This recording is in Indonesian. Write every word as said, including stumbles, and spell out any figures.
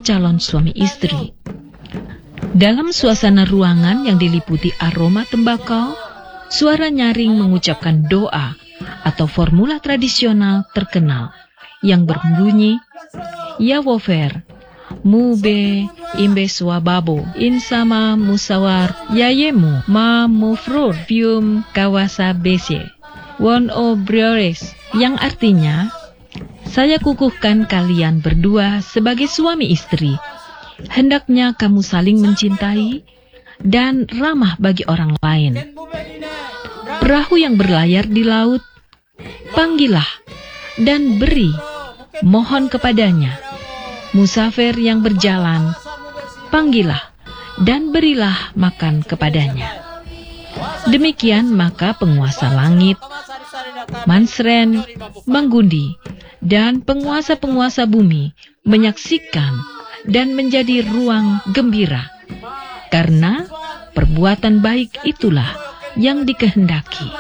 calon suami istri. Dalam suasana ruangan yang diliputi aroma tembakau, suara nyaring mengucapkan doa atau formula tradisional terkenal yang berbunyi, Yawofer, Mube, Imbe Swababo, Insama Musawar, Yayemu, Ma Mufrur, Fium Kawasa Besye, Won O Briores, yang artinya, saya kukuhkan kalian berdua sebagai suami istri. Hendaknya kamu saling mencintai dan ramah bagi orang lain. Perahu yang berlayar di laut, panggillah dan beri, mohon kepadanya. Musafir yang berjalan, panggillah dan berilah makan kepadanya. Demikian maka penguasa langit, Mansren, Manggundi, dan penguasa-penguasa bumi menyaksikan dan menjadi ruang gembira, karena perbuatan baik itulah yang dikehendaki.